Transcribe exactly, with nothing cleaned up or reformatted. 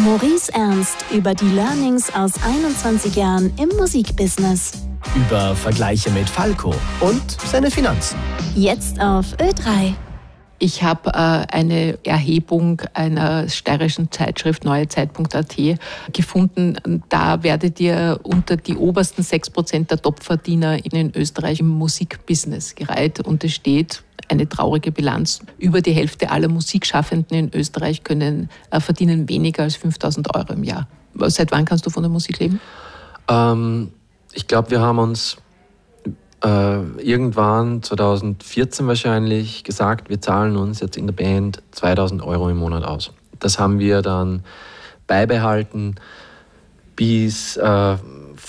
Maurice Ernst über die Learnings aus einundzwanzig Jahren im Musikbusiness. Über Vergleiche mit Falco und seine Finanzen. Jetzt auf Ö drei. Ich habe äh, eine Erhebung einer steirischen Zeitschrift neuezeit.at gefunden. Da werdet ihr unter die obersten sechs Prozent der Topverdiener in Österreich im Musikbusiness gereiht. Und es steht eine traurige Bilanz. Über die Hälfte aller Musikschaffenden in Österreich können, äh, verdienen weniger als fünftausend Euro im Jahr. Seit wann kannst du von der Musik leben? Ähm, ich glaube, wir haben uns Äh, irgendwann zweitausendvierzehn wahrscheinlich gesagt, wir zahlen uns jetzt in der Band zweitausend Euro im Monat aus. Das haben wir dann beibehalten bis äh,